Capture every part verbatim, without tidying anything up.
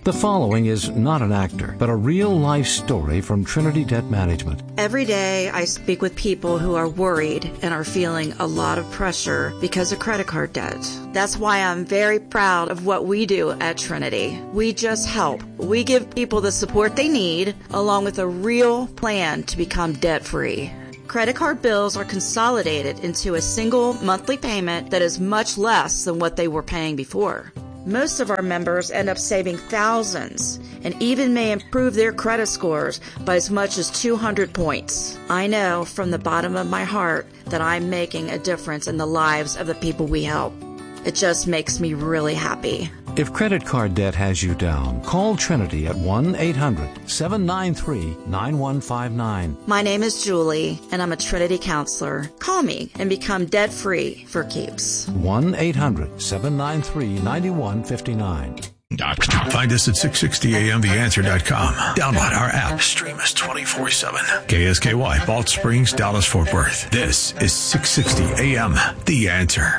The following is not an actor, but a real-life story from Trinity Debt Management. Every day I speak with people who are worried and are feeling a lot of pressure because of credit card debt. That's why I'm very proud of what we do at Trinity. We just help. We give people the support they need, along with a real plan to become debt-free. Credit card bills are consolidated into a single monthly payment that is much less than what they were paying before. Most of our members end up saving thousands and even may improve their credit scores by as much as two hundred points. I know from the bottom of my heart that I'm making a difference in the lives of the people we help. It just makes me really happy. If credit card debt has you down, call Trinity at one eight hundred seven nine three nine one five nine. My name is Julie, and I'm a Trinity counselor. Call me and become debt-free for keeps. one eight hundred seven nine three nine one five nine. Find us at six sixty A M the answer dot com. Download our app. Stream us twenty-four seven. K S K Y, Balch Springs, Dallas, Fort Worth. This is six sixty A M The Answer.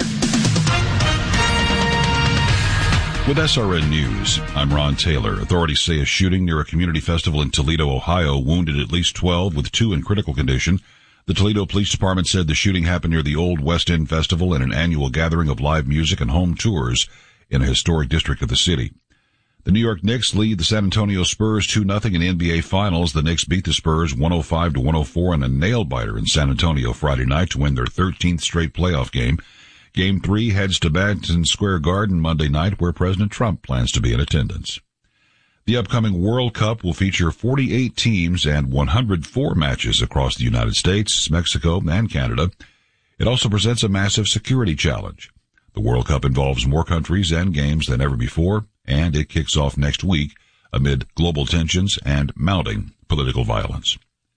With S R N News, I'm Ron Taylor. Authorities say a shooting near a community festival in Toledo, Ohio, wounded at least twelve, with two in critical condition. The Toledo Police Department said the shooting happened near the Old West End Festival and an annual gathering of live music and home tours in a historic district of the city. The New York Knicks lead the San Antonio Spurs two nothing in the N B A Finals. The Knicks beat the Spurs one oh five to one oh four in a nail-biter in San Antonio Friday night to win their thirteenth straight playoff game. Game three heads to Madison Square Garden Monday night, where President Trump plans to be in attendance. The upcoming World Cup will feature forty-eight teams and one hundred four matches across the United States, Mexico, and Canada. It also presents a massive security challenge. The World Cup involves more countries and games than ever before, and it kicks off next week amid global tensions and mounting political violence.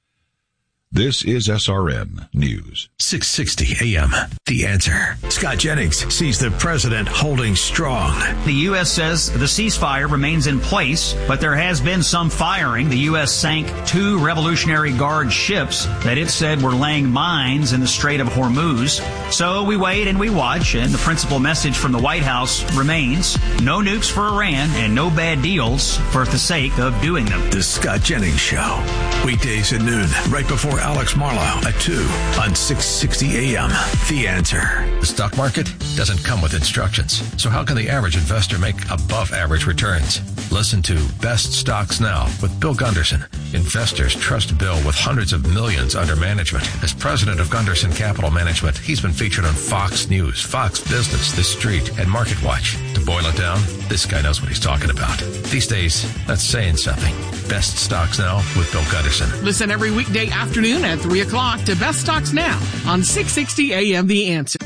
This is S R N News. six sixty A M The Answer. Scott Jennings sees the president holding strong. The U S says the ceasefire remains in place, but there has been some firing. The U S sank two Revolutionary Guard ships that it said were laying mines in the Strait of Hormuz. So we wait and we watch, and the principal message from the White House remains: no nukes for Iran and no bad deals for the sake of doing them. The Scott Jennings Show. Weekdays at noon, right before Alex Marlowe at two on six sixty A M The Answer. The stock market doesn't come with instructions. So how can the average investor make above average returns? Listen to Best Stocks Now with Bill Gunderson. Investors trust Bill with hundreds of millions under management. As president of Gunderson Capital Management, he's been featured on Fox News, Fox Business, The Street, and Market Watch. To boil it down, this guy knows what he's talking about. These days, that's saying something. Best Stocks Now with Bill Gunderson. Listen every weekday afternoon at three o'clock to Best Stocks Now on six sixty A M The Answer.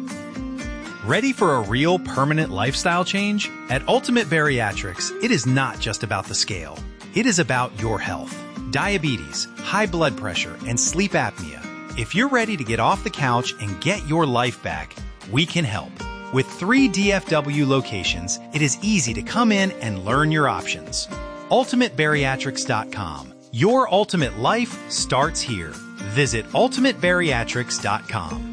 Ready for a real permanent lifestyle change? At Ultimate Bariatrics, it is not just about the scale. It is about your health. Diabetes, high blood pressure, and sleep apnea. If you're ready to get off the couch and get your life back, we can help. With three D F W locations, it is easy to come in and learn your options. ultimate bariatrics dot com. Your ultimate life starts here. Visit ultimate bariatrics dot com.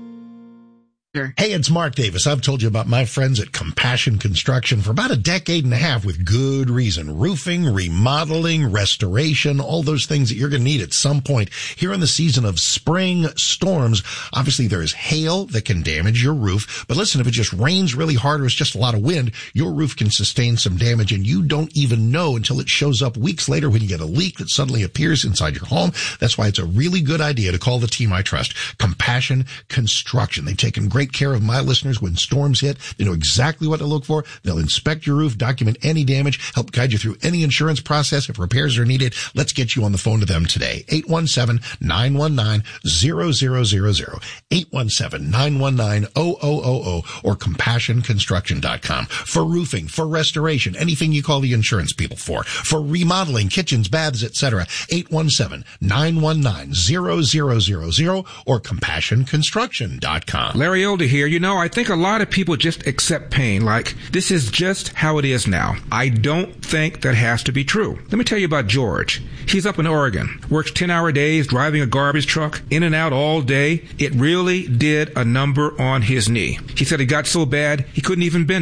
Hey, it's Mark Davis. I've told you about my friends at Compassion Construction for about a decade and a half with good reason. Roofing, remodeling, restoration, all those things that you're going to need at some point here in the season of spring storms. Obviously, there is hail that can damage your roof. But listen, if it just rains really hard or it's just a lot of wind, your roof can sustain some damage, and you don't even know until it shows up weeks later when you get a leak that suddenly appears inside your home. That's why it's a really good idea to call the team I trust, Compassion Construction. They've taken great care of my listeners when storms hit. They know exactly what to look for. They'll inspect your roof, document any damage, help guide you through any insurance process if repairs are needed. Let's get you on the phone to them today. eight one seven, nine one nine, zero zero zero zero. eight one seven, nine one nine, zero zero zero zero or compassion construction dot com. For roofing, for restoration, anything you call the insurance people for. For remodeling, kitchens, baths, et cetera. eight one seven, nine one nine, zero zero zero zero or compassion construction dot com. Larry Elder here. You know, I think a lot of people just accept pain like this is just how it is now. I don't think that has to be true. Let me tell you about George. He's up in Oregon, works ten-hour days, driving a garbage truck, in and out all day. It really did a number on his knee. He said it got so bad he couldn't even bend it.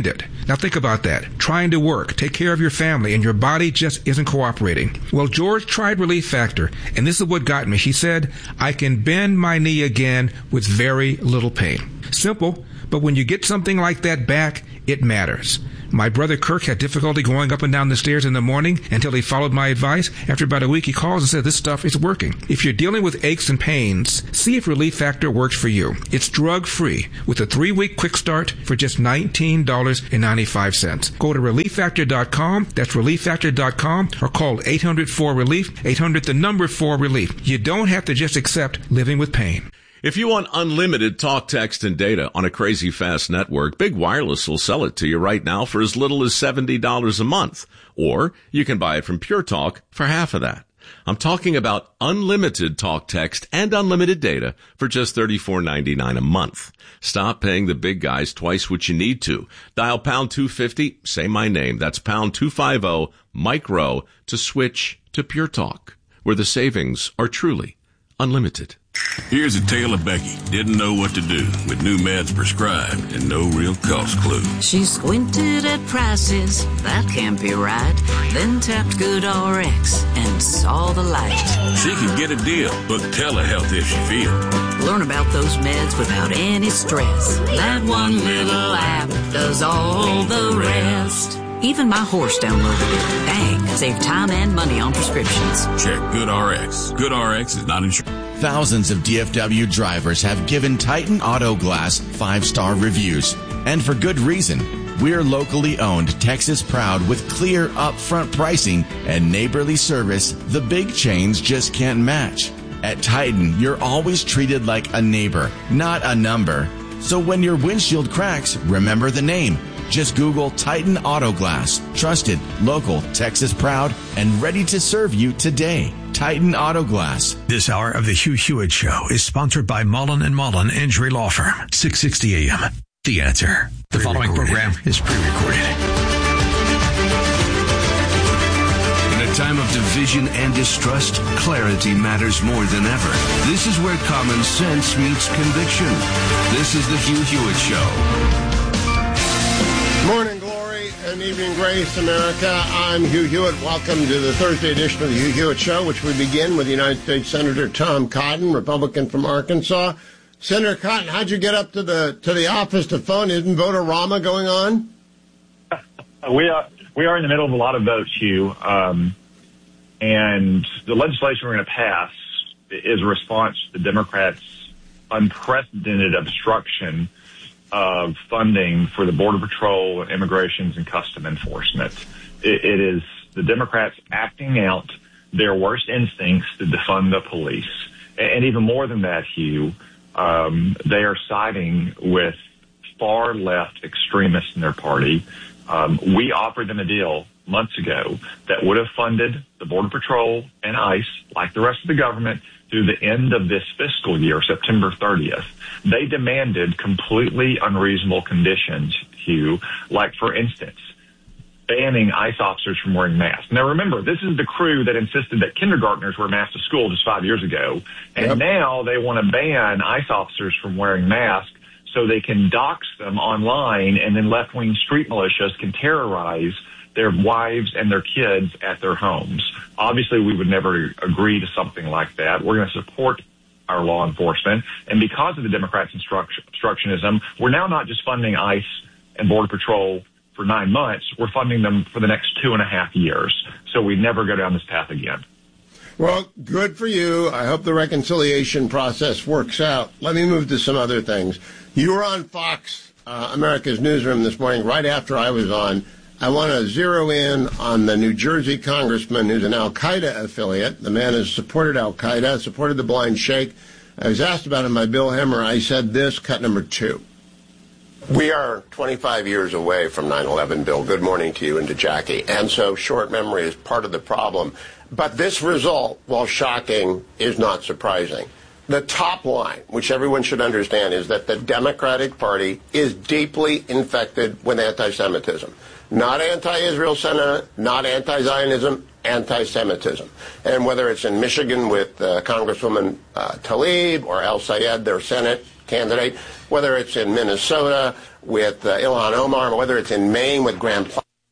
Now think about that. Trying to work, take care of your family, and your body just isn't cooperating. Well, George tried Relief Factor, and this is what got me. He said, I can bend my knee again with very little pain. Simple, but when you get something like that back, it matters. My brother Kirk had difficulty going up and down the stairs in the morning until he followed my advice. After about a week, he calls and says, this stuff is working. If you're dealing with aches and pains, see if Relief Factor works for you. It's drug-free with a three-week quick start for just nineteen dollars and ninety-five cents. Go to relief factor dot com, that's relief factor dot com, or call eight hundred four relief, eight hundred the number four relief. You don't have to just accept living with pain. If you want unlimited talk, text, and data on a crazy fast network, Big Wireless will sell it to you right now for as little as seventy dollars a month. Or you can buy it from Pure Talk for half of that. I'm talking about unlimited talk, text, and unlimited data for just thirty-four ninety-nine a month. Stop paying the big guys twice what you need to. Dial pound two fifty, say my name. That's pound two fifty, micro, to switch to Pure Talk, where the savings are truly unlimited. Here's a tale of Becky. Didn't know what to do with new meds prescribed and no real cost clue. She squinted at prices, that can't be right. Then tapped GoodRx and saw the light. She could get a deal, book telehealth if she feel. Learn about those meds without any stress. That one little app does all the rest. Even my horse downloaded it. Dang, save time and money on prescriptions. Check GoodRx. GoodRx is not insured. Thousands of D F W drivers have given Titan Auto Glass five-star reviews. And for good reason. We're locally owned, Texas proud, with clear upfront pricing and neighborly service the big chains just can't match. At Titan, you're always treated like a neighbor, not a number. So when your windshield cracks, remember the name. Just Google Titan Auto Glass. Trusted, local, Texas proud, and ready to serve you today. Titan Auto Glass. This hour of the Hugh Hewitt Show is sponsored by Mullen and Mullen Injury Law Firm. six sixty A M. The Answer. The following program is pre-recorded. In a time of division and distrust, clarity matters more than ever. This is where common sense meets conviction. This is the Hugh Hewitt Show. Morning glory and evening grace, America. I'm Hugh Hewitt. Welcome to the Thursday edition of the Hugh Hewitt Show, which we begin with United States Senator Tom Cotton, Republican from Arkansas. Senator Cotton, how'd you get up to the to the office to phone? Isn't Vote-A-Rama going on? We are we are in the middle of a lot of votes, Hugh, um, and the legislation we're going to pass is a response to the Democrats' unprecedented obstruction of funding for the Border Patrol, Immigrations, and Custom Enforcement. It, it is the Democrats acting out their worst instincts to defund the police. And, and even more than that, Hugh, um, they are siding with far left extremists in their party. Um, we offered them a deal months ago that would have funded the Border Patrol and ICE, like the rest of the government, through the end of this fiscal year, September thirtieth. They demanded completely unreasonable conditions, Hugh, like, for instance, banning ICE officers from wearing masks. Now, remember, this is the crew that insisted that kindergartners wear masks to school just five years ago, and yep. now they want to ban ICE officers from wearing masks so they can dox them online, and then left-wing street militias can terrorize their wives and their kids at their homes. Obviously, we would never agree to something like that. We're going to support our law enforcement. And because of the Democrats' obstructionism, we're now not just funding ICE and Border Patrol for nine months. We're funding them for the next two and a half years. So we never go down this path again. Well, good for you. I hope the reconciliation process works out. Let me move to some other things. You were on Fox, uh, America's Newsroom this morning, right after I was on. I want to zero in on the New Jersey congressman who's an al-Qaeda affiliate. The man has supported al-Qaeda, supported the Blind Sheikh. I was asked about him by Bill Hemmer. I said this, cut number two. We are twenty-five years away from nine eleven, Bill. Good morning to you and to Jackie. And so short memory is part of the problem. But this result, while shocking, is not surprising. The top line, which everyone should understand, is that the Democratic Party is deeply infected with anti-Semitism. Not anti-Israel sentiment, not anti-Zionism, anti-Semitism. And whether it's in Michigan with uh, Congresswoman uh, Tlaib or El Sayed, their Senate candidate, whether it's in Minnesota with uh, Ilhan Omar, whether it's in Maine with Graham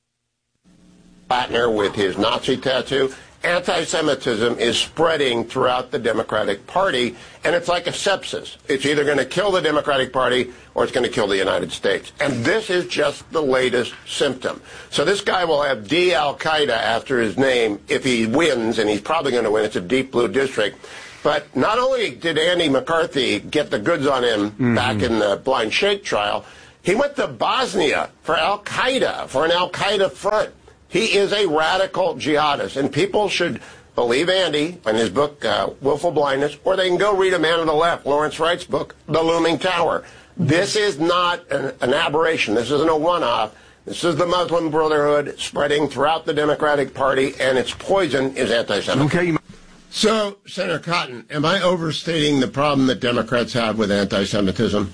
Plattner with his Nazi tattoo. Anti-Semitism is spreading throughout the Democratic Party, and it's like a sepsis. It's either going to kill the Democratic Party or it's going to kill the United States. And this is just the latest symptom. So this guy will have D Al-Qaeda after his name if he wins, and he's probably going to win. It's a deep blue district. But not only did Andy McCarthy get the goods on him mm-hmm. back in the Blind Sheikh trial, he went to Bosnia for Al-Qaeda, for an Al-Qaeda front. He is a radical jihadist, and people should believe Andy in his book, uh, Willful Blindness, or they can go read A Man on the Left, Lawrence Wright's book, The Looming Tower. This is not an, an aberration. This isn't a one-off. This is the Muslim Brotherhood spreading throughout the Democratic Party, and its poison is anti-Semitism. Okay. So, Senator Cotton, am I overstating the problem that Democrats have with anti-Semitism?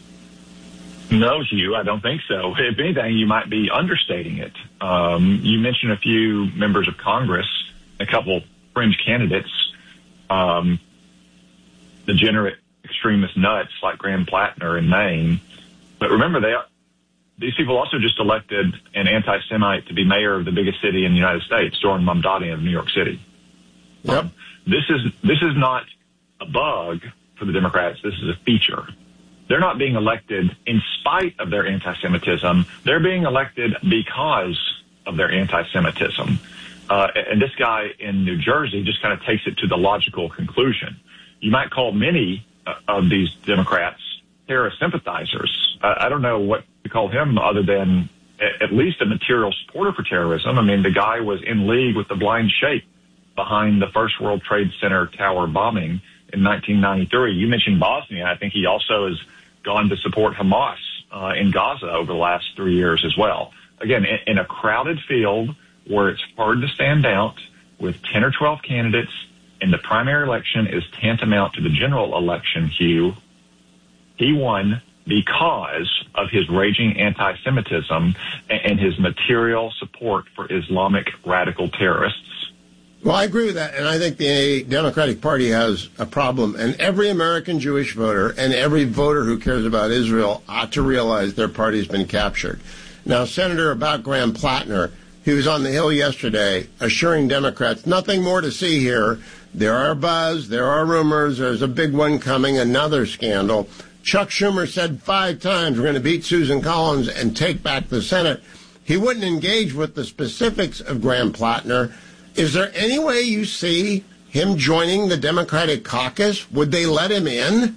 No, Hugh, I don't think so. If anything, you might be understating it. Um, you mentioned a few members of Congress, a couple fringe candidates, um, degenerate extremist nuts like Graham Plattner in Maine. But remember, they are, these people also just elected an anti-Semite to be mayor of the biggest city in the United States, Zohran Mamdani of New York City. Yep. Um, this is this is not a bug for the Democrats. This is a feature. They're not being elected in spite of their anti-Semitism. They're being elected because of their anti-Semitism. Uh, and this guy in New Jersey just kind of takes it to the logical conclusion. You might call many uh, of these Democrats terrorist sympathizers. Uh, I don't know what to call him other than a- at least a material supporter for terrorism. I mean, the guy was in league with the Blind Sheikh behind the First World Trade Center tower bombing in nineteen ninety-three. You mentioned Bosnia. I think he also has gone to support Hamas uh, in Gaza over the last three years as well. Again, in, in a crowded field where it's hard to stand out with ten or twelve candidates, and the primary election is tantamount to the general election, Hugh, he won because of his raging anti-Semitism and, and his material support for Islamic radical terrorists. Well, I agree with that, and I think the Democratic Party has a problem, and every American Jewish voter and every voter who cares about Israel ought to realize their party's been captured. Now, Senator, about Graham Plattner, he was on the Hill yesterday assuring Democrats nothing more to see here. There are buzz, there are rumors, there's a big one coming, another scandal. Chuck Schumer said five times we're going to beat Susan Collins and take back the Senate. He wouldn't engage with the specifics of Graham Plattner. Is there any way you see him joining the Democratic caucus? Would they let him in?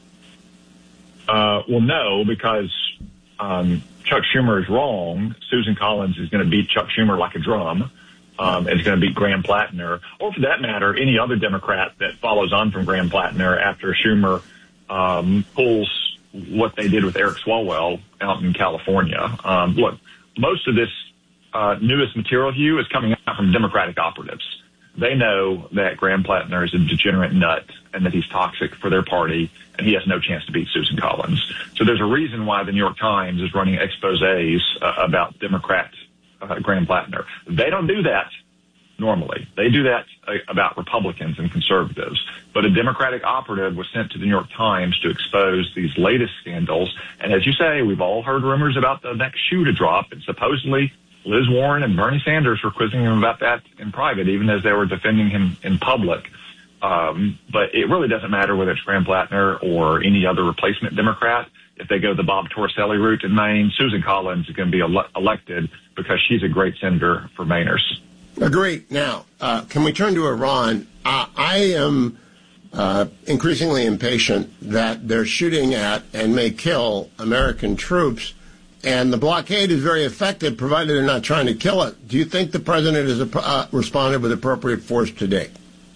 Uh, well, no, because um, Chuck Schumer is wrong. Susan Collins is going to beat Chuck Schumer like a drum. Um, and is going to beat Graham Plattner, or for that matter, any other Democrat that follows on from Graham Plattner after Schumer um, pulls what they did with Eric Swalwell out in California. Um, look, most of this Uh, newest material, Hugh, is coming out from Democratic operatives. They know that Graham Plattner is a degenerate nut and that he's toxic for their party, and he has no chance to beat Susan Collins. So there's a reason why the New York Times is running exposés uh, about Democrat uh, Graham Plattner. They don't do that normally. They do that uh, about Republicans and conservatives. But a Democratic operative was sent to the New York Times to expose these latest scandals. And as you say, we've all heard rumors about the next shoe to drop, and supposedly Liz Warren and Bernie Sanders were quizzing him about that in private, even as they were defending him in public. Um, but it really doesn't matter whether it's Graham Plattner or any other replacement Democrat. If they go the Bob Torricelli route in Maine, Susan Collins is going to be ele- elected because she's a great senator for Mainers. Agree. Now, uh, can we turn to Iran? Uh, I am uh, increasingly impatient that they're shooting at and may kill American troops. And the blockade is very effective, provided they're not trying to kill it. Do you think the president has uh, responded with appropriate force to date?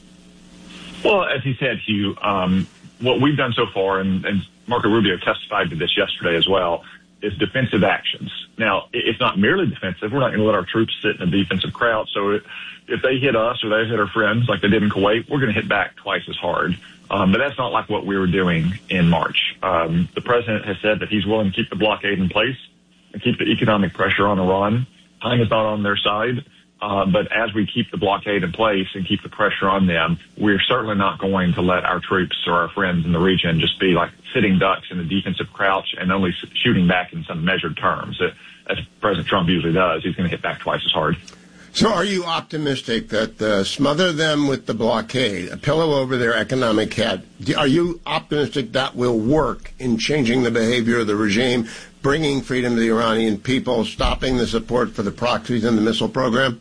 Well, as he said, Hugh, um, what we've done so far, and, and Marco Rubio testified to this yesterday as well, is defensive actions. Now, it's not merely defensive. We're not going to let our troops sit in a defensive crowd. So if, if they hit us or they hit our friends like they did in Kuwait, we're going to hit back twice as hard. Um, but that's not like what we were doing in March. Um, the president has said that he's willing to keep the blockade in place and keep the economic pressure on Iran. Time is not on their side. Uh, but as we keep the blockade in place and keep the pressure on them, we're certainly not going to let our troops or our friends in the region just be like sitting ducks in a defensive crouch and only shooting back in some measured terms. As President Trump usually does, he's going to hit back twice as hard. So are you optimistic that uh, smother them with the blockade, a pillow over their economic head, are you optimistic that will work in changing the behavior of the regime, bringing freedom to the Iranian people, stopping the support for the proxies and the missile program?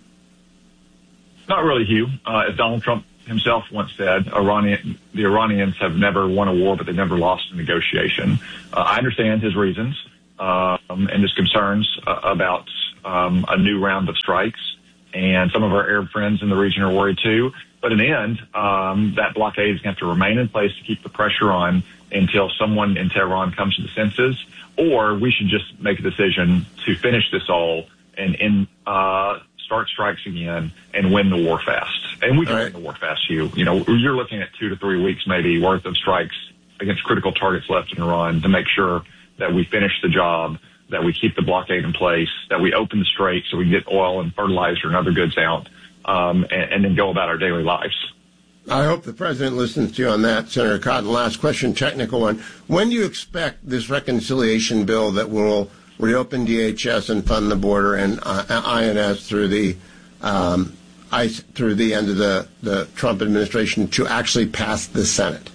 Not really, Hugh. Uh, as Donald Trump himself once said, Iranian, the Iranians have never won a war, but they've never lost a negotiation. Uh, I understand his reasons um, and his concerns uh, about um, a new round of strikes. And some of our Arab friends in the region are worried too. But in the end, um, that blockade is going to have to remain in place to keep the pressure on until someone in Tehran comes to the senses, or we should just make a decision to finish this all and, and uh, start strikes again and win the war fast. And we can win the war fast, Hugh. You know, you're looking at two to three weeks maybe worth of strikes against critical targets left in Iran to make sure that we finish the job, that we keep the blockade in place, that we open the strait so we can get oil and fertilizer and other goods out, um, and, and then go about our daily lives. I hope the president listens to you on that, Senator Cotton. Last question, technical one. When do you expect this reconciliation bill that will reopen D H S and fund the border and uh, I N S through the um, ICE through the end of the, the Trump administration to actually pass the Senate?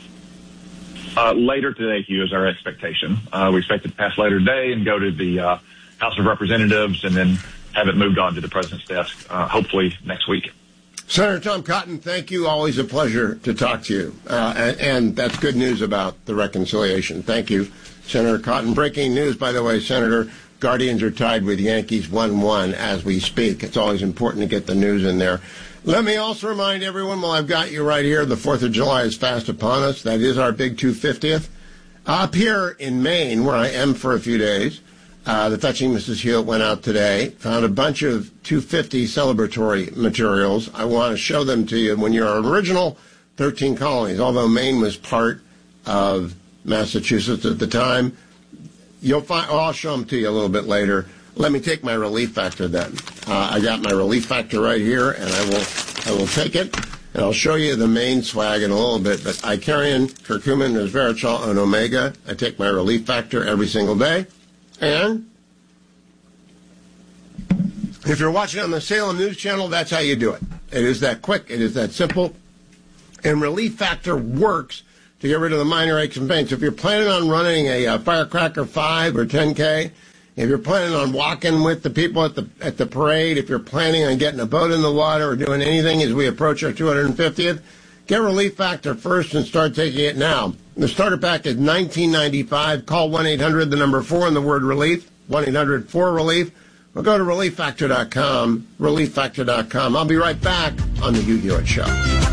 Uh, later today, Hugh, is our expectation. Uh, we expect it to pass later today and go to the uh, House of Representatives and then have it moved on to the president's desk, uh, hopefully next week. Senator Tom Cotton, thank you. Always a pleasure to talk to you. Uh, and, and that's good news about the reconciliation. Thank you, Senator Cotton. Breaking news, by the way, Senator, Guardians are tied with Yankees one one as we speak. It's always important to get the news in there. Let me also remind everyone, while I've got you right here, the fourth of July is fast upon us. That is our big two hundred fiftieth. Up here in Maine, where I am for a few days, uh, the Fetching Missus Hewitt went out today, found a bunch of two hundred fifty celebratory materials. I want to show them to you. When you're original thirteen colonies, although Maine was part of Massachusetts at the time, you'll find, well, I'll show them to you a little bit later. Let me take my relief factor then. Uh, I got my relief factor right here, and I will I will take it, and I'll show you the main swag in a little bit. But I carry in curcumin, resveratrol, and omega. I take my relief factor every single day. And if you're watching on the Salem News Channel, that's how you do it. It is that quick. It is that simple. And relief factor works to get rid of the minor aches and pains. So if you're planning on running a, a Firecracker five or ten K, if you're planning on walking with the people at the at the parade, if you're planning on getting a boat in the water or doing anything as we approach our two hundred fiftieth, get Relief Factor first and start taking it now. The starter pack is nineteen ninety-five. Call one eight hundred, the number four, and the word relief, one eight hundred four relief. Or go to relief factor dot com, relief factor dot com. I'll be right back on the Hugh Hewitt Show.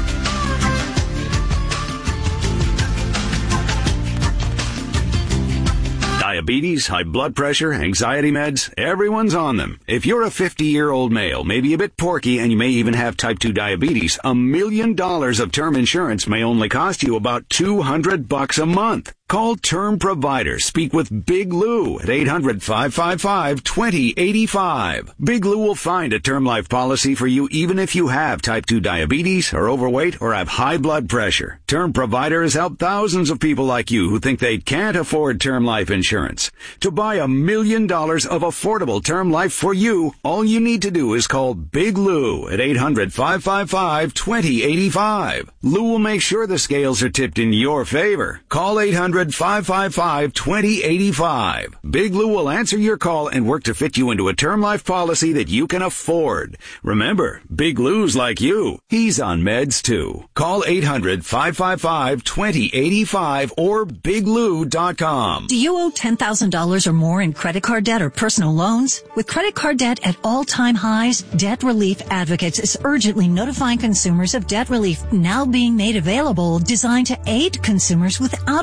Diabetes, high blood pressure, anxiety meds, everyone's on them. If you're a fifty-year-old male, maybe a bit porky, and you may even have type two diabetes, a million dollars of term insurance may only cost you about two hundred bucks a month. Call Term Provider. Speak with Big Lou at eight hundred, five five five, two zero eight five. Big Lou will find a term life policy for you even if you have type two diabetes, are overweight, or have high blood pressure. Term Provider has helped thousands of people like you who think they can't afford term life insurance. To buy a million dollars of affordable term life for you, all you need to do is call Big Lou at eight hundred, five five five, two zero eight five. Lou will make sure the scales are tipped in your favor. Call eight hundred, five five five, two zero eight five. Big Lou will answer your call and work to fit you into a term life policy that you can afford. Remember, Big Lou's like you. He's on meds too. Call eight hundred, five five five, two zero eight five or big lou dot com. Do you owe ten thousand dollars or more in credit card debt or personal loans? With credit card debt at all-time highs, Debt Relief Advocates is urgently notifying consumers of debt relief now being made available, designed to aid consumers with out-of-control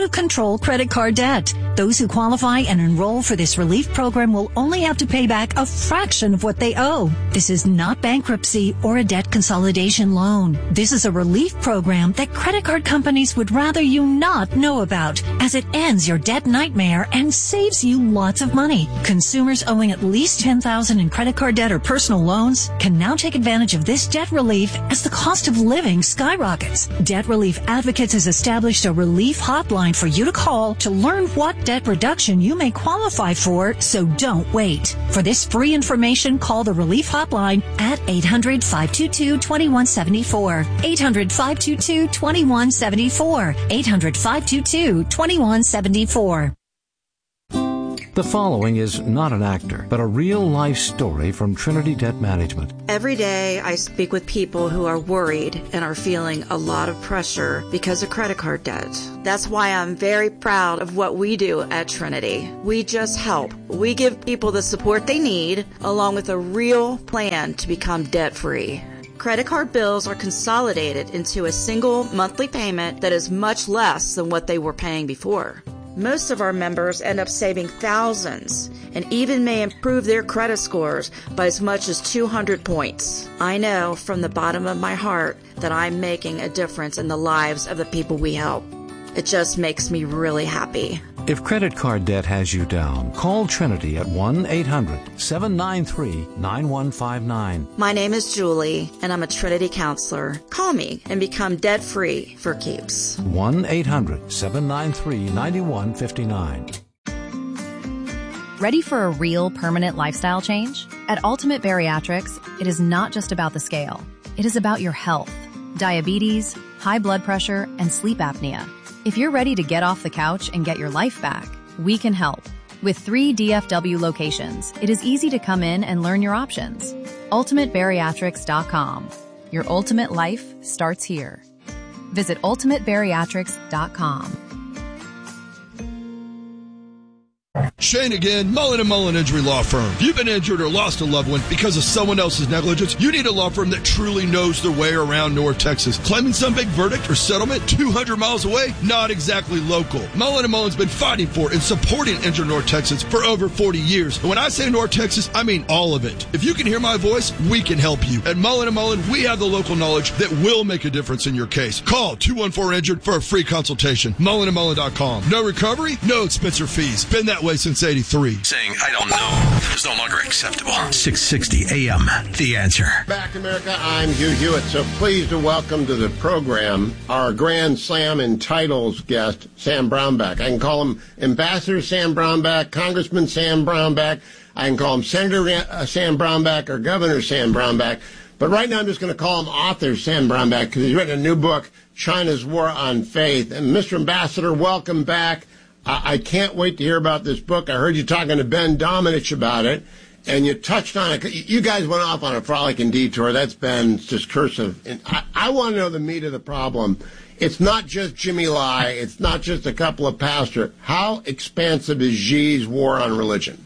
control credit card debt. Those who qualify and enroll for this relief program will only have to pay back a fraction of what they owe. This is not bankruptcy or a debt consolidation loan. This is a relief program that credit card companies would rather you not know about, as it ends your debt nightmare and saves you lots of money. Consumers owing at least ten thousand dollars in credit card debt or personal loans can now take advantage of this debt relief as the cost of living skyrockets. Debt Relief Advocates has established a relief hotline for you to call to learn what debt reduction you may qualify for, so don't wait. For this free information, call the Relief Hotline at eight hundred, five two two, two one seven four. eight hundred, five two two, two one seven four. eight hundred, five two two, two one seven four. The following is not an actor, but a real-life story from Trinity Debt Management. Every day I speak with people who are worried and are feeling a lot of pressure because of credit card debt. That's why I'm very proud of what we do at Trinity. We just help. We give people the support they need, along with a real plan to become debt-free. Credit card bills are consolidated into a single monthly payment that is much less than what they were paying before. Most of our members end up saving thousands and even may improve their credit scores by as much as two hundred points. I know from the bottom of my heart that I'm making a difference in the lives of the people we help. It just makes me really happy. If credit card debt has you down, call Trinity at one eight hundred, seven nine three, nine one five nine. My name is Julie, and I'm a Trinity counselor. Call me and become debt-free for keeps. one eight hundred, seven nine three, nine one five nine. Ready for a real permanent lifestyle change? At Ultimate Bariatrics, it is not just about the scale. It is about your health, diabetes, high blood pressure, and sleep apnea. If you're ready to get off the couch and get your life back, we can help. With three D F W locations, it is easy to come in and learn your options. ultimate bariatrics dot com. Your ultimate life starts here. Visit ultimate bariatrics dot com. Shane again, Mullen and Mullen Injury Law Firm. If you've been injured or lost a loved one because of someone else's negligence, you need a law firm that truly knows their way around North Texas. Claiming some big verdict or settlement two hundred miles away? Not exactly local. Mullen and Mullen's been fighting for and supporting injured North Texans for over forty years. And when I say North Texas, I mean all of it. If you can hear my voice, we can help you. At Mullen and Mullen, we have the local knowledge that will make a difference in your case. Call two one four injured for a free consultation. mullen and mullen dot com. No recovery, no expense or fees. Been that way since eighty-three. Saying, I don't know, is no longer acceptable. six sixty A M, The Answer. Back, America, I'm Hugh Hewitt. So pleased to welcome to the program our Grand Slam in titles guest, Sam Brownback. I can call him Ambassador Sam Brownback, Congressman Sam Brownback. I can call him Senator Sam Brownback or Governor Sam Brownback. But right now I'm just going to call him author Sam Brownback because he's written a new book, China's War on Faith. And Mister Ambassador, welcome back. I can't wait to hear about this book. I heard you talking to Ben Domenech about it, and you touched on it. You guys went off on a frolicking detour. That's Ben's discursive. And I, I want to know the meat of the problem. It's not just Jimmy Lai. It's not just a couple of pastors. How expansive is Xi's war on religion?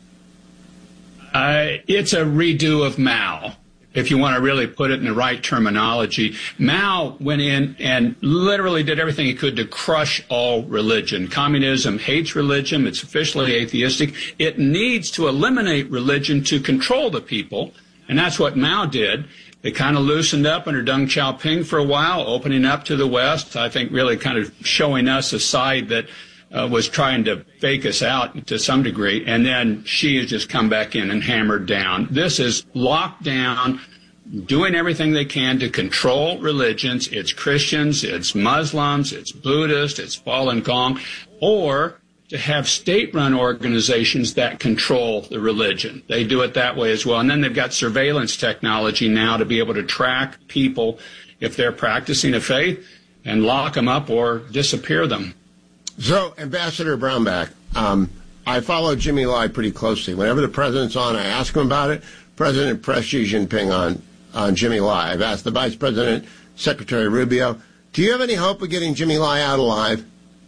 Uh, it's a redo of Mao, if you want to really put it in the right terminology. Mao went in and literally did everything he could to crush all religion. Communism hates religion. It's officially atheistic. It needs to eliminate religion to control the people, and that's what Mao did. They kind of loosened up under Deng Xiaoping for a while, opening up to the West, I think really kind of showing us a side that Uh, was trying to fake us out to some degree, and then Xi has just come back in and hammered down. This is locked down, doing everything they can to control religions. It's Christians, it's Muslims, it's Buddhists, it's Falun Gong, or to have state-run organizations that control the religion. They do it that way as well. And then they've got surveillance technology now to be able to track people if they're practicing a faith and lock them up or disappear them. So, Ambassador Brownback, um, I follow Jimmy Lai pretty closely. Whenever the president's on, I ask him about it. President pressed Xi Jinping on, on Jimmy Lai. I've asked the Vice President, Secretary Rubio. Do you have any hope of getting Jimmy Lai out alive?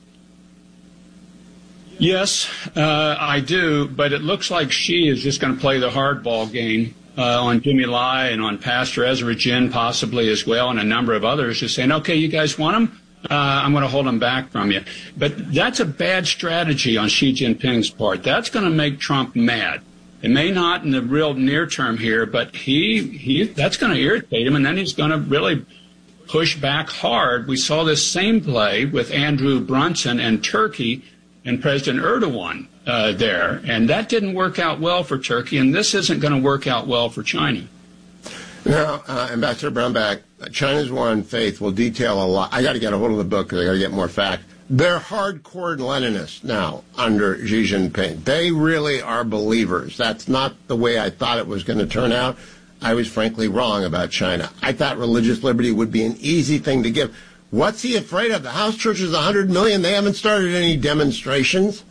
Yes, uh, I do, but it looks like Xi is just going to play the hardball game uh, on Jimmy Lai and on Pastor Ezra Jin possibly as well, and a number of others, just saying, okay, you guys want him? uh, I'm going to hold them back from you. But that's a bad strategy on Xi Jinping's part. That's going to make Trump mad. It may not in the real near term here, but he, he that's going to irritate him, and then he's going to really push back hard. We saw this same play with Andrew Brunson and Turkey and President Erdogan uh, there, and that didn't work out well for Turkey, and this isn't going to work out well for China. Now, uh, Ambassador Brownback, China's War on Faith will detail a lot. I got to get a hold of the book because I got to get more facts. They're hardcore Leninists now under Xi Jinping. They really are believers. That's not the way I thought it was going to turn out. I was frankly wrong about China. I thought religious liberty would be an easy thing to give. What's he afraid of? The house church is one hundred million. They haven't started any demonstrations.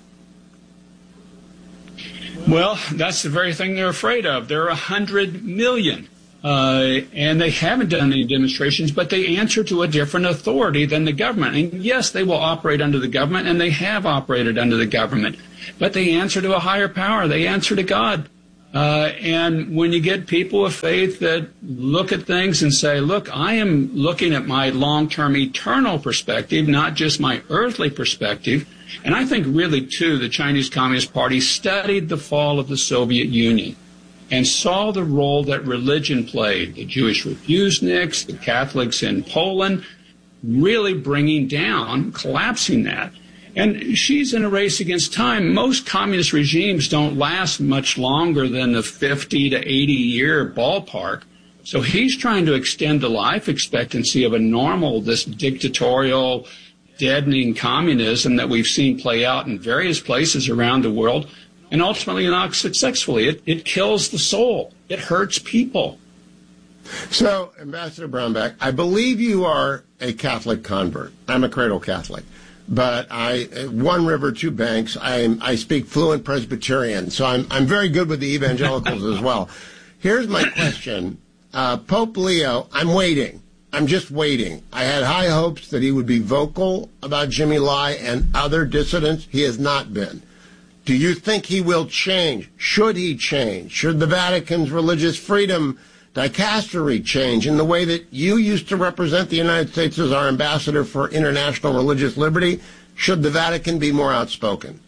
Well, that's the very thing they're afraid of. There are one hundred million. Uh, and they haven't done any demonstrations, but they answer to a different authority than the government. And yes, they will operate under the government, and they have operated under the government, but they answer to a higher power. They answer to God. Uh, and when you get people of faith that look at things and say, look, I am looking at my long-term eternal perspective, not just my earthly perspective. And I think really, too, the Chinese Communist Party studied the fall of the Soviet Union and saw the role that religion played, the Jewish refuseniks, the Catholics in Poland, really bringing down, collapsing that. And she's in a race against time. Most communist regimes don't last much longer than the fifty to eighty year ballpark. So he's trying to extend the life expectancy of a normal, this dictatorial, deadening communism that we've seen play out in various places around the world. And ultimately not successfully. It, it kills the soul. It hurts people. So, Ambassador Brownback, I believe you are a Catholic convert. I'm a cradle Catholic. But I, one river, two banks, I, I speak fluent Presbyterian, so I'm, I'm very good with the evangelicals as well. Here's my question. Uh, Pope Leo, I'm waiting. I'm just waiting. I had high hopes that he would be vocal about Jimmy Lai and other dissidents. He has not been. Do you think he will change? Should he change? Should the Vatican's religious freedom dicastery change in the way that you used to represent the United States as our ambassador for international religious liberty? Should the Vatican be more outspoken?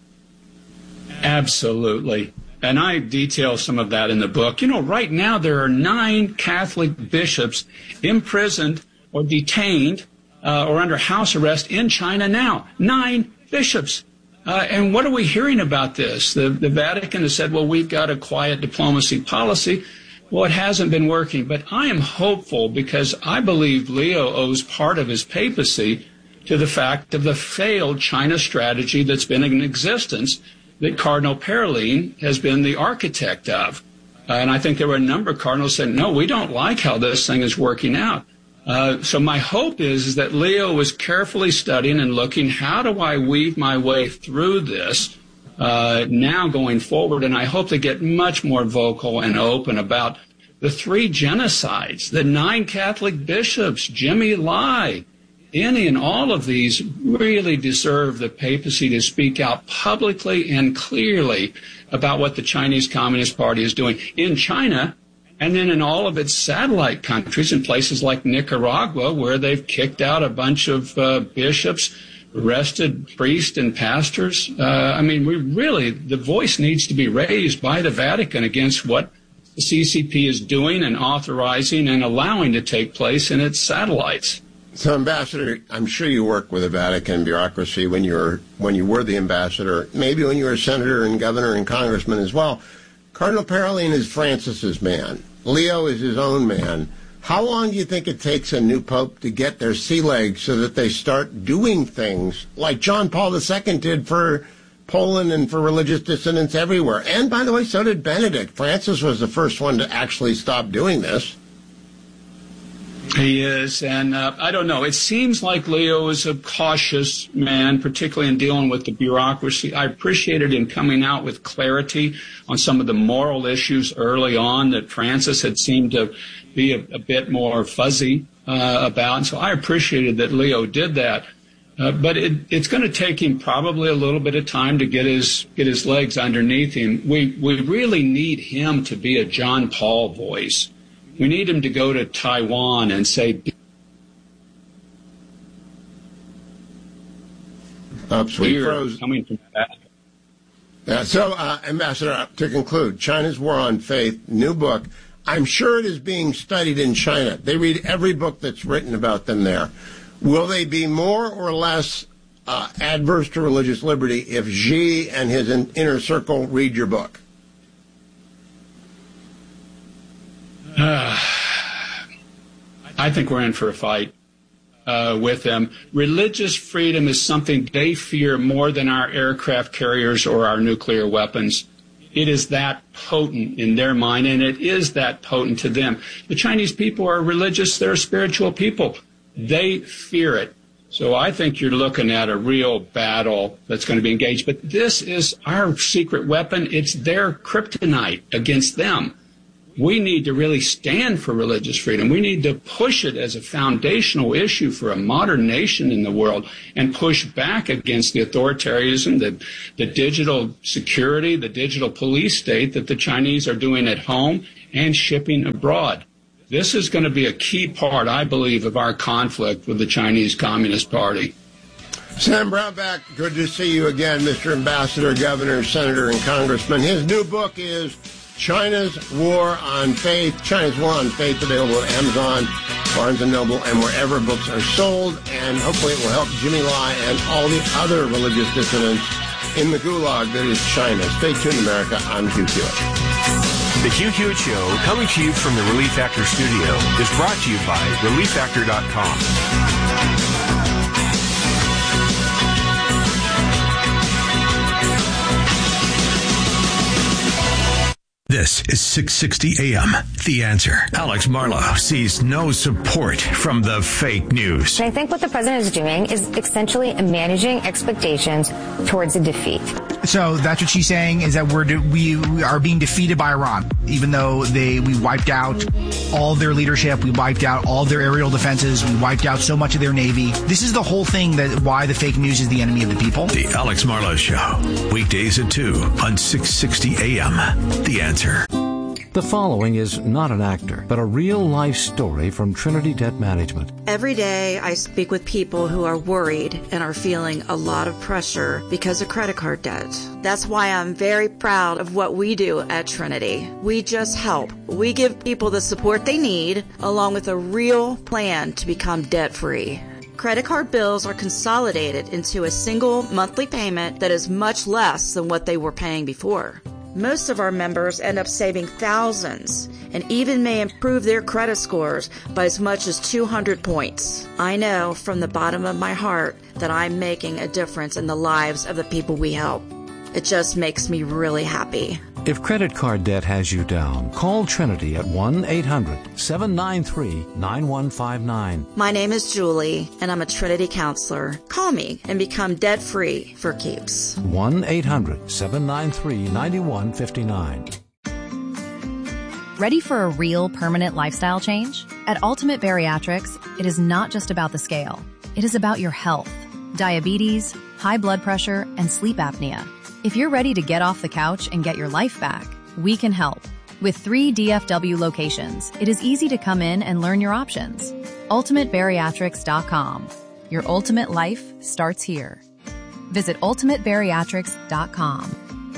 Absolutely. And I detail some of that in the book. You know, right now there are nine Catholic bishops imprisoned or detained uh, or under house arrest in China now. Nine bishops. Uh, and what are we hearing about this? The, the Vatican has said, well, we've got a quiet diplomacy policy. Well, it hasn't been working. But I am hopeful because I believe Leo owes part of his papacy to the fact of the failed China strategy that's been in existence that Cardinal Parolin has been the architect of. Uh, and I think there were a number of cardinals saying, no, we don't like how this thing is working out. Uh, so my hope is, is that Leo was carefully studying and looking, how do I weave my way through this uh, now going forward? And I hope to get much more vocal and open about the three genocides, the nine Catholic bishops, Jimmy Lai, any and all of these really deserve the papacy to speak out publicly and clearly about what the Chinese Communist Party is doing in China. And then in all of its satellite countries, in places like Nicaragua, where they've kicked out a bunch of uh, bishops, arrested priests and pastors. Uh, I mean, we really, the voice needs to be raised by the Vatican against what the C C P is doing and authorizing and allowing to take place in its satellites. So, Ambassador, I'm sure you worked with the Vatican bureaucracy when you were when you were the ambassador, maybe when you were a senator and governor and congressman as well. Cardinal Parolin is Francis's man. Leo is his own man. How long do you think it takes a new pope to get their sea legs so that they start doing things like John Paul the Second did for Poland and for religious dissidents everywhere? And, by the way, so did Benedict. Francis was the first one to actually stop doing this. He is, and uh, I don't know. It seems like Leo is a cautious man, particularly in dealing with the bureaucracy. I appreciated him coming out with clarity on some of the moral issues early on that Francis had seemed to be a, a bit more fuzzy uh, about. And so I appreciated that Leo did that. Uh, but it, it's going to take him probably a little bit of time to get his get his legs underneath him. We we really need him to be a John Paul voice. We need him to go to Taiwan and say, Oops, we Fear froze. coming from that. Yeah, so, uh, Ambassador, to conclude, China's War on Faith, new book. I'm sure it is being studied in China. They read every book that's written about them there. Will they be more or less uh, adverse to religious liberty if Xi and his in- inner circle read your book? Uh, I think we're in for a fight uh, with them. Religious freedom is something they fear more than our aircraft carriers or our nuclear weapons. It is that potent in their mind, and it is that potent to them. The Chinese people are religious. They're a spiritual people. They fear it. So I think you're looking at a real battle that's going to be engaged. But this is our secret weapon. It's their kryptonite against them. We need to really stand for religious freedom. We need to push it as a foundational issue for a modern nation in the world and push back against the authoritarianism, the, the digital security, the digital police state that the Chinese are doing at home and shipping abroad. This is going to be a key part, I believe, of our conflict with the Chinese Communist Party. Sam Brownback, good to see you again, Mister Ambassador, Governor, Senator, and Congressman. His new book is China's War on Faith. China's War on Faith, available at Amazon, Barnes and Noble, and wherever books are sold. And hopefully it will help Jimmy Lai and all the other religious dissidents in the gulag that is China. Stay tuned, America. I'm Hugh Hewitt. The Hugh Hewitt Show, coming to you from the Relief Factor studio, is brought to you by relief factor dot com. This is six sixty A M. The Answer. Alex Marlow sees no support from the fake news. And I think what the president is doing is essentially managing expectations towards a defeat. So that's what she's saying, is that we're de- we, we are being defeated by Iran, even though they we wiped out all their leadership, we wiped out all their aerial defenses, we wiped out so much of their navy. This is the whole thing, that why the fake news is the enemy of the people. The Alex Marlow Show, weekdays at two on six sixty A M. The Answer. The following is not an actor, but a real-life story from Trinity Debt Management. Every day I speak with people who are worried and are feeling a lot of pressure because of credit card debt. That's why I'm very proud of what we do at Trinity. We just help. We give people the support they need, along with a real plan to become debt-free. Credit card bills are consolidated into a single monthly payment that is much less than what they were paying before. Most of our members end up saving thousands and even may improve their credit scores by as much as two hundred points. I know from the bottom of my heart that I'm making a difference in the lives of the people we help. It just makes me really happy. If credit card debt has you down, call Trinity at one eight hundred seven nine three nine one five nine. My name is Julie, and I'm a Trinity counselor. Call me and become debt-free for keeps. one eight hundred seven nine three nine one five nine. Ready for a real permanent lifestyle change? At Ultimate Bariatrics, it is not just about the scale. It is about your health, diabetes, high blood pressure, and sleep apnea. If you're ready to get off the couch and get your life back, we can help. With three D F W locations, it is easy to come in and learn your options. ultimate bariatrics dot com. Your ultimate life starts here. Visit ultimate bariatrics dot com.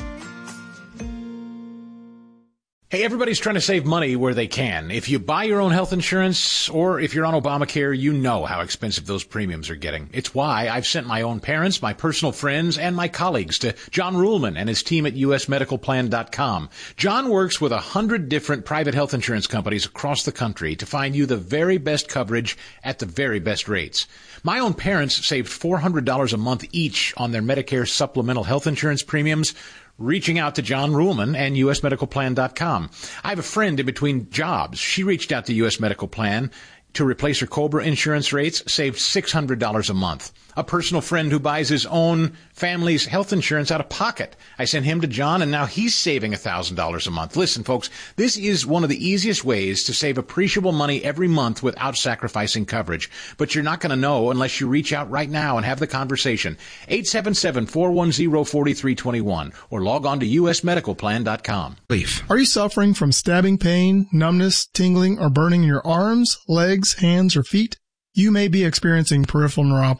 Hey, everybody's trying to save money where they can. If you buy your own health insurance or if you're on Obamacare, you know how expensive those premiums are getting. It's why I've sent my own parents, my personal friends, and my colleagues to John Ruhlman and his team at U S medical plan dot com. John works with a hundred different private health insurance companies across the country to find you the very best coverage at the very best rates. My own parents saved four hundred dollars a month each on their Medicare supplemental health insurance premiums, reaching out to John Ruhlman and U S medical plan dot com. I have a friend in between jobs. She reached out to U S Medical Plan to replace her COBRA insurance rates, saved six hundred dollars a month. A personal friend who buys his own family's health insurance out of pocket. I sent him to John, and now he's saving one thousand dollars a month. Listen, folks, this is one of the easiest ways to save appreciable money every month without sacrificing coverage. But you're not going to know unless you reach out right now and have the conversation. eight seven seven, four one zero, four three two one or log on to U S medical plan dot com. Are you suffering from stabbing pain, numbness, tingling, or burning in your arms, legs, hands, or feet? You may be experiencing peripheral neuropathy.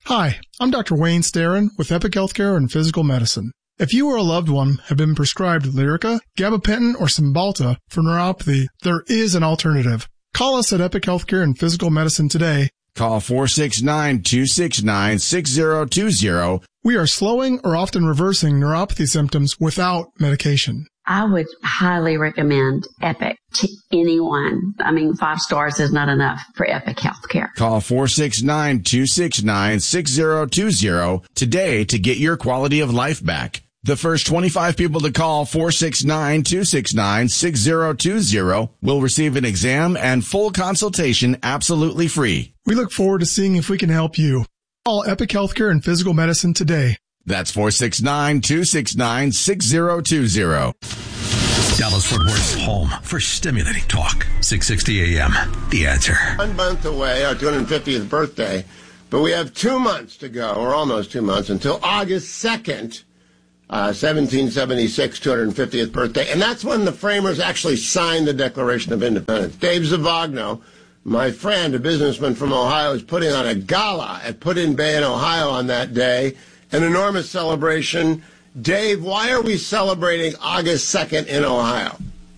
Hi, I'm Doctor Wayne Starin with Epic Healthcare and Physical Medicine. If you or a loved one have been prescribed Lyrica, gabapentin, or Cymbalta for neuropathy, there is an alternative. Call us at Epic Healthcare and Physical Medicine today. Call four six nine, two six nine, six zero two zero. We are slowing or often reversing neuropathy symptoms without medication. I would highly recommend Epic to anyone. I mean, five stars is not enough for Epic Healthcare. Call four six nine, two six nine, six zero two zero today to get your quality of life back. The first twenty-five people to call four six nine, two six nine, six zero two zero will receive an exam and full consultation absolutely free. We look forward to seeing if we can help you. Call Epic Healthcare and Physical Medicine today. That's four six nine, two six nine, six zero two zero. Dallas-Fort Worth's home for stimulating talk. six sixty A M. The Answer. One month away, our two hundred fiftieth birthday, but we have two months to go, or almost two months, until August second, uh, seventeen seventy-six, two hundred fiftieth birthday, and that's when the framers actually signed the Declaration of Independence. Dave Zavagno, my friend, a businessman from Ohio, is putting on a gala at Put-in Bay in Ohio on that day. An enormous celebration. Dave, why are we celebrating August second in Ohio?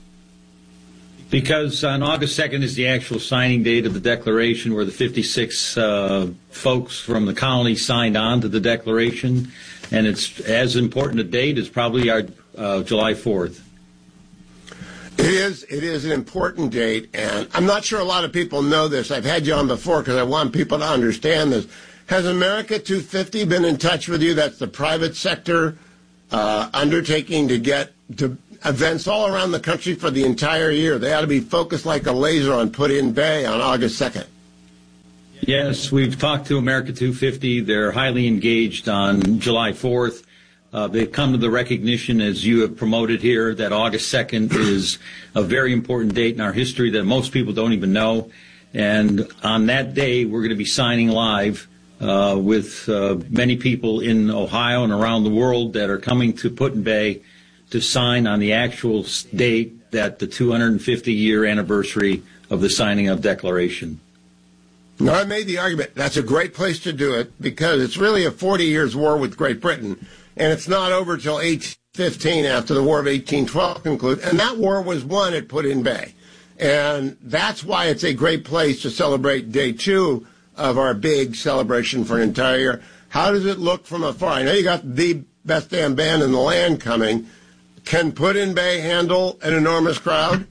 Because on August second is the actual signing date of the Declaration, where the fifty-six uh, folks from the colony signed on to the Declaration. And it's as important a date as probably our uh, July fourth. It is. It is an important date, and I'm not sure a lot of people know this. I've had you on before because I want people to understand this. Has America two fifty been in touch with you? That's the private sector uh, undertaking to get to events all around the country for the entire year. They ought to be focused like a laser on Put-in Bay on August second. Yes, we've talked to America two fifty. They're highly engaged on July fourth. Uh, they've come to the recognition, as you have promoted here, that August second is a very important date in our history that most people don't even know. And on that day, we're going to be signing live Uh, with uh, many people in Ohio and around the world that are coming to Put-in Bay to sign on the actual date that the two hundred fifty year anniversary of the signing of Declaration. No, I made the argument that's a great place to do it because it's really a forty years war with Great Britain, and it's not over till eighteen fifteen after the War of eighteen twelve concluded, and that war was won at Put-in Bay. And that's why it's a great place to celebrate day two of our big celebration for an entire year. How does it look from afar? I know you got the best damn band in the land coming. Can Put-in Bay handle an enormous crowd?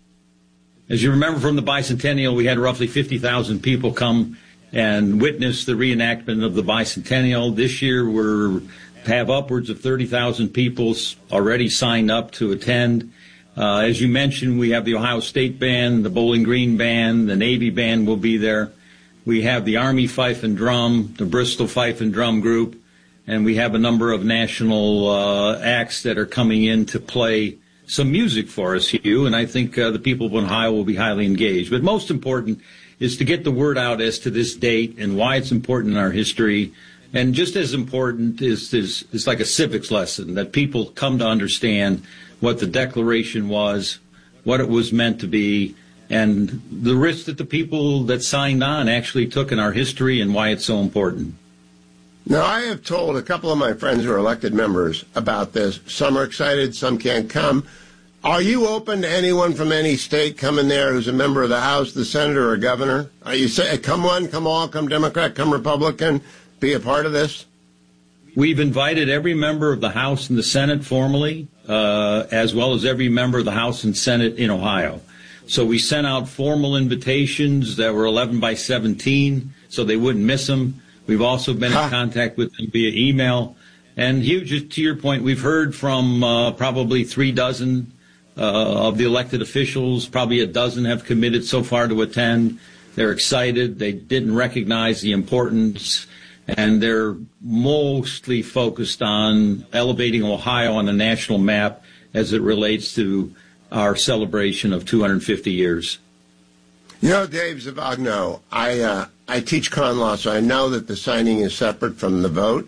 As you remember from the bicentennial, we had roughly fifty thousand people come and witness the reenactment of the bicentennial. This year we're have upwards of thirty thousand people already signed up to attend. Uh, as you mentioned, we have the Ohio State Band, the Bowling Green Band, the Navy Band will be there. We have the Army Fife and Drum, the Bristol Fife and Drum Group, and we have a number of national uh, acts that are coming in to play some music for us, Hugh, and I think uh, the people of Ohio will be highly engaged. But most important is to get the word out as to this date and why it's important in our history. And just as important is, is, is like a civics lesson, that people come to understand what the Declaration was, what it was meant to be, and the risk that the people that signed on actually took in our history and why it's so important. Now, I have told a couple of my friends who are elected members about this. Some are excited, some can't come. Are you open to anyone from any state coming there who's a member of the House, the Senate, or a governor? Are you say, come one, come all, come Democrat, come Republican, be a part of this? We've invited every member of the House and the Senate formally, uh, as well as every member of the House and Senate in Ohio. So we sent out formal invitations that were eleven by seventeen, so they wouldn't miss them. We've also been in contact with them via email. And Hugh, just to your point, we've heard from uh, probably three dozen uh, of the elected officials. Probably a dozen have committed so far to attend. They're excited. They didn't recognize the importance, and they're mostly focused on elevating Ohio on the national map as it relates to our celebration of two hundred fifty years. You know, Dave Zavagno, I uh, I teach con law, so I know that the signing is separate from the vote.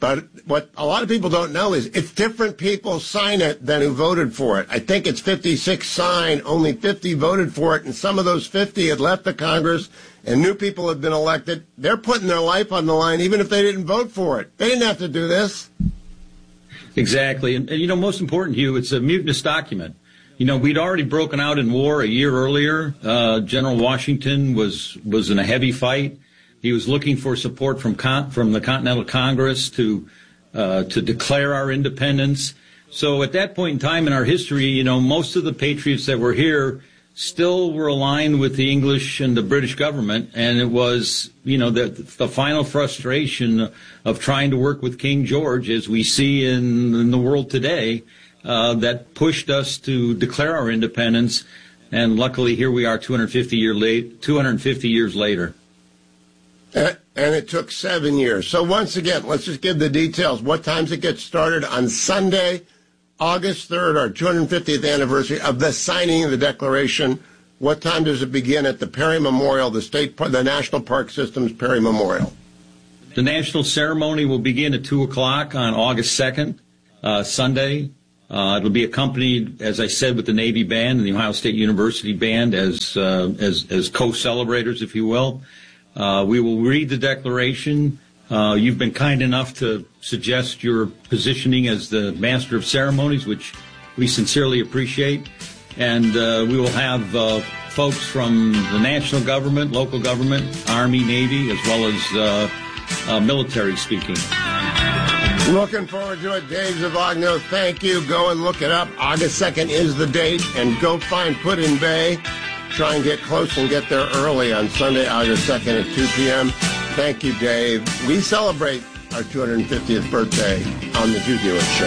But what a lot of people don't know is if different people sign it than who voted for it. I think it's fifty-six signed, only fifty voted for it, and some of those fifty had left the Congress, and new people have been elected. They're putting their life on the line, even if they didn't vote for it. They didn't have to do this. Exactly. And, and you know, most important, Hugh, it's a mutinous document. You know, we'd already broken out in war a year earlier. Uh, General Washington was, was in a heavy fight. He was looking for support from con- from the Continental Congress to uh, to declare our independence. So at that point in time in our history, you know, most of the patriots that were here still were aligned with the English and the British government, and it was, you know, the, the final frustration of trying to work with King George, as we see in, in the world today, uh, that pushed us to declare our independence. And luckily, here we are, two hundred fifty year late, two hundred fifty years later. And it took seven years. So once again, let's just give the details. What times it gets started? On Sunday, August third, our two hundred fiftieth anniversary of the signing of the Declaration. What time does it begin at the Perry Memorial, the state, the National Park System's Perry Memorial? The national ceremony will begin at two o'clock on August second, uh, Sunday. Uh, it'll be accompanied, as I said, with the Navy Band and the Ohio State University Band as uh, as, as co-celebrators, if you will. Uh, we will read the Declaration. Uh, you've been kind enough to suggest your positioning as the Master of Ceremonies, which we sincerely appreciate. And uh, we will have uh, folks from the national government, local government, Army, Navy, as well as uh, uh, military speaking. Looking forward to it. Dave Zavagno, thank you. Go and look it up. August second is the date. And go find Put-in Bay. Try and get close and get there early on Sunday, August second at two p.m. Thank you, Dave. We celebrate our two hundred fiftieth birthday on the Hugh Hewitt Show.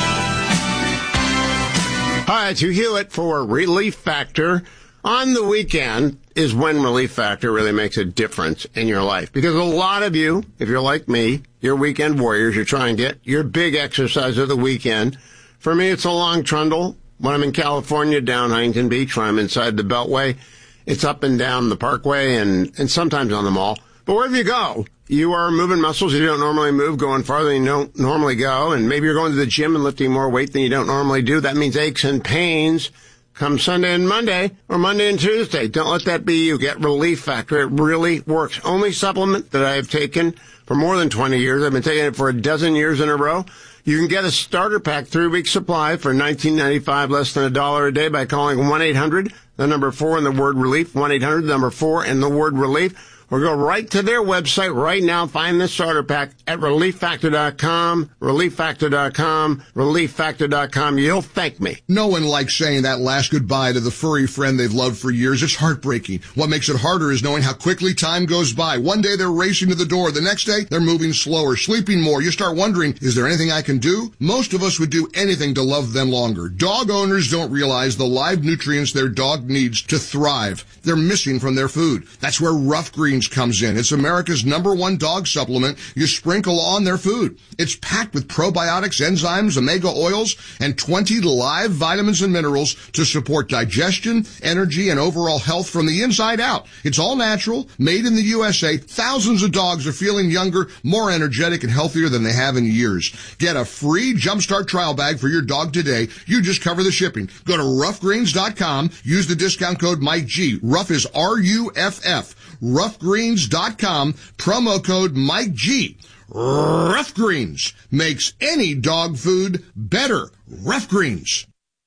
Hi, it's Hugh Hewitt for Relief Factor. On the weekend is when Relief Factor really makes a difference in your life. Because a lot of you, if you're like me, you're weekend warriors. You're trying to get your big exercise of the weekend. For me, it's a long trundle. When I'm in California, down Huntington Beach, when I'm inside the Beltway, it's up and down the Parkway and, and sometimes on the mall. But wherever you go, you are moving muscles you don't normally move, going farther than you don't normally go, and maybe you're going to the gym and lifting more weight than you don't normally do. That means aches and pains come Sunday and Monday, or Monday and Tuesday. Don't let that be you. Get Relief Factor. It really works. Only supplement that I have taken for more than twenty years. I've been taking it for a dozen years in a row. You can get a starter pack, three-week supply for nineteen ninety-five, less than a dollar a day by calling one eight hundred, the number four and the word relief, one eight hundred, the number four and the word relief. Or go right to their website right now. Find the starter pack at relief factor dot com, relief factor dot com, relief factor dot com. You'll thank me. No one likes saying that last goodbye to the furry friend they've loved for years. It's heartbreaking. What makes it harder is knowing how quickly time goes by. One day they're racing to the door. The next day they're moving slower, sleeping more. You start wondering, is there anything I can do? Most of us would do anything to love them longer. Dog owners don't realize the live nutrients their dog needs to thrive. They're missing from their food. That's where Rough Greens comes in. It's America's number one dog supplement you sprinkle on their food. It's packed with probiotics, enzymes, omega oils, and twenty live vitamins and minerals to support digestion, energy, and overall health from the inside out. It's all natural, made in the U S A. Thousands of dogs are feeling younger, more energetic, and healthier than they have in years. Get a free Jumpstart trial bag for your dog today. You just cover the shipping. Go to rough greens dot com. Use the discount code Mike G. Rough is R U F F. rough greens dot com, promo code Mike G. Rough Greens makes any dog food better. Rough Greens.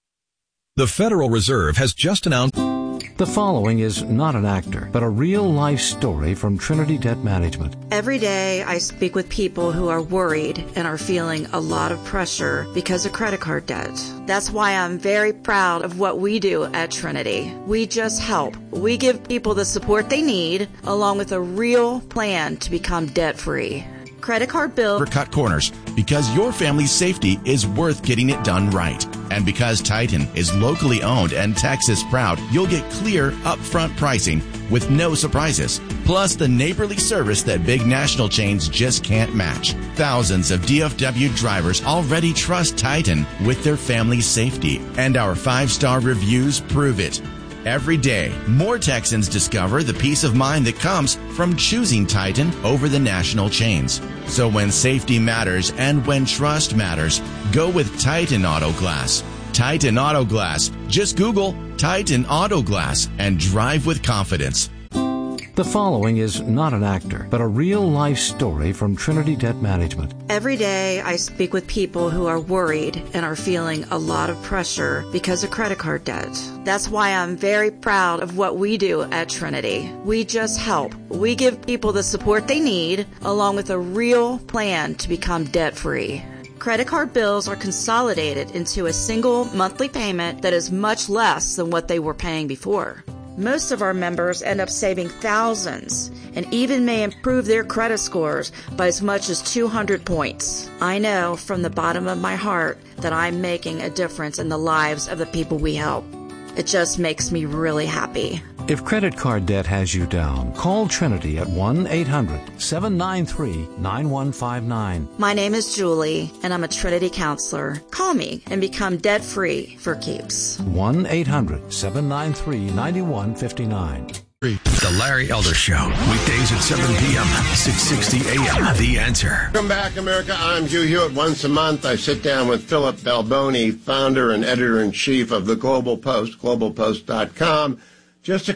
The Federal Reserve has just announced... The following is not an actor, but a real-life story from Trinity Debt Management. Every day I speak with people who are worried and are feeling a lot of pressure because of credit card debt. That's why I'm very proud of what we do at Trinity. We just help. We give people the support they need, along with a real plan to become debt-free. Credit card bill. Cut corners, because your family's safety is worth getting it done right. And because Titan is locally owned and Texas proud, you'll get clear, upfront pricing with no surprises. Plus the neighborly service that big national chains just can't match. Thousands of D F W drivers already trust Titan with their family's safety, and our five-star reviews prove it. Every day, more Texans discover the peace of mind that comes from choosing Titan over the national chains. So when safety matters and when trust matters, go with Titan Auto Glass. Titan Auto Glass. Just Google Titan Auto Glass and drive with confidence. The following is not an actor, but a real-life story from Trinity Debt Management. Every day I speak with people who are worried and are feeling a lot of pressure because of credit card debt. That's why I'm very proud of what we do at Trinity. We just help. We give people the support they need, along with a real plan to become debt-free. Credit card bills are consolidated into a single monthly payment that is much less than what they were paying before. Most of our members end up saving thousands and even may improve their credit scores by as much as two hundred points. I know from the bottom of my heart that I'm making a difference in the lives of the people we help. It just makes me really happy. If credit card debt has you down, call Trinity at one eight hundred seven nine three nine one five nine. My name is Julie, and I'm a Trinity counselor. Call me and become debt-free for keeps. one eight hundred seven nine three nine one five nine. The Larry Elder Show, weekdays at seven p.m., six sixty a.m. The Answer. Welcome back, America. I'm Hugh Hewitt. Once a month, I sit down with Philip Balboni, founder and editor-in-chief of the Global Post, global post dot com. Just a